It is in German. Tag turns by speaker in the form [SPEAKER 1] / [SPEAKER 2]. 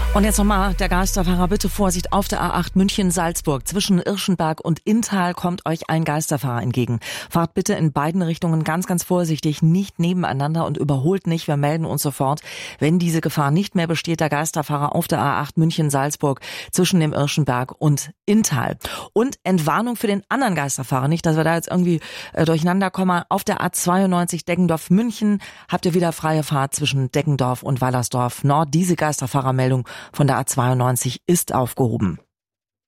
[SPEAKER 1] Und jetzt nochmal der Geisterfahrer, bitte Vorsicht, auf der A8 München-Salzburg. Zwischen Irschenberg und Inntal kommt euch ein Geisterfahrer entgegen. Fahrt bitte in beiden Richtungen ganz, ganz vorsichtig, nicht nebeneinander und überholt nicht. Wir melden uns sofort, wenn diese Gefahr nicht mehr besteht. Der Geisterfahrer auf der A8 München-Salzburg zwischen dem Irschenberg und Inntal. Und Entwarnung für den anderen Geisterfahrer, nicht, dass wir da jetzt irgendwie durcheinander kommen. Auf der A92 Deggendorf-München habt ihr wieder freie Fahrt zwischen Deggendorf und Wallersdorf Nord. Diese Geisterfahrermeldung von der A92 ist aufgehoben.